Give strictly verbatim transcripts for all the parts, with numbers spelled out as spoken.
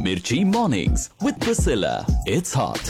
Mirchi Mornings with Priscilla. It's hot.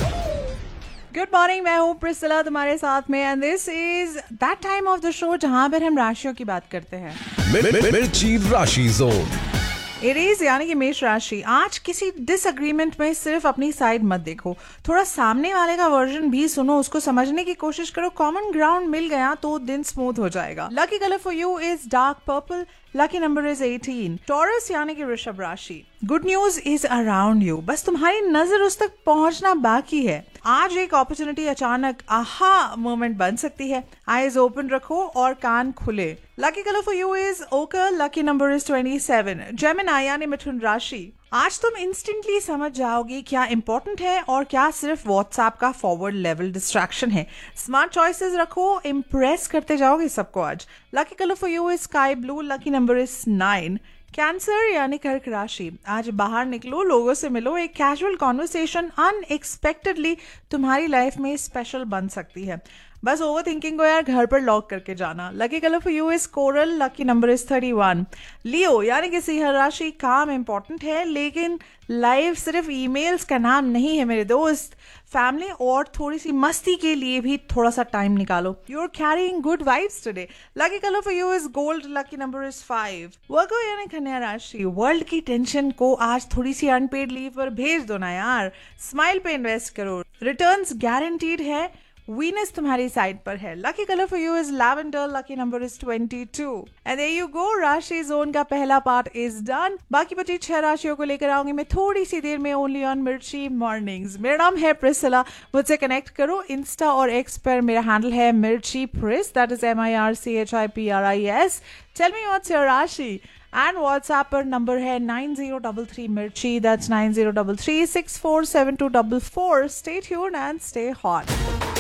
Good morning, मैं हूँ Priscilla तुम्हारे साथ में and this is that time of the show जहाँ पर हम राशियों की बात करते हैं। मिर्ची राशि जोन। एरीज यानी कि मेष राशि, आज किसी डिसएग्रीमेंट में सिर्फ अपनी साइड मत देखो, थोड़ा सामने वाले का वर्जन भी सुनो, उसको समझने की कोशिश करो। कॉमन ग्राउंड मिल गया तो दिन स्मूथ हो जाएगा। Lucky colour for you is dark purple, lucky number is eighteen. Taurus यानी कि वृषभ राशि, good news is around you, बस तुम्हारी नजर उस तक पहुंचना बाकी है। आज एक अपॉर्चुनिटी अचानक आहा मोमेंट बन सकती है। आईज ओपन रखो और कान खुले। Lucky colour for you is ओकर, lucky number is twenty seven. Gemini यानी मिथुन राशि, आज तुम इंस्टेंटली समझ जाओगी क्या इंपॉर्टेंट है और क्या सिर्फ व्हाट्सएप का फॉरवर्ड लेवल डिस्ट्रैक्शन है। स्मार्ट चॉइसेस रखो, इम्प्रेस करते जाओगे सबको आज। Lucky colour for you is sky blue, lucky number is nine. Cancer यानी कर्क राशि, आज बाहर निकलो, लोगों से मिलो, एक कैजुअल कॉन्वर्सेशन अनएक्सपेक्टेडली तुम्हारी लाइफ में स्पेशल बन सकती है। बस ओवर थिंकिंग को यार घर पर लॉक करके जाना। Lucky colour for you is coral, lucky number is thirty one. लियो यानी कि सिंह राशि, काम इंपॉर्टेंट है लेकिन लाइफ सिर्फ ईमेल्स का नाम नहीं है मेरे दोस्त। फैमिली और थोड़ी सी मस्ती के लिए भी थोड़ा सा टाइम निकालो। You are carrying good vibes today. Lucky colour for you is gold, lucky number is five. वर्गो यानी कन्या राशि, वर्ल्ड की टेंशन को आज थोड़ी सी अनपेड लीव पर भेज दो ना यार। स्माइल पे इन्वेस्ट करो, रिटर्न्स गारंटीड है। वीनस तुम्हारी साइड पर है। Lucky colour for you is lavender, lucky number is twenty two. And there you go, राशि जोन का पहला पार्ट इज डन। बाकी बची छह राशियों को लेकर आऊंगी मैं थोड़ी सी देर में, ओनली ऑन मिर्ची मॉर्निंग्स। मेरा नाम है प्रिसिला, मुझसे कनेक्ट करो। इंस्टा और एक्स पर मेरा हैंडल है मिर्ची प्रिस, that is M I R C H I P R I S. Tell me what's your राशि एंड व्हाट्सएप पर नंबर है नाइन जीरो थ्री थ्री मिर्ची, that's nine zero three three six four seven to four four. Stay tuned and stay hot.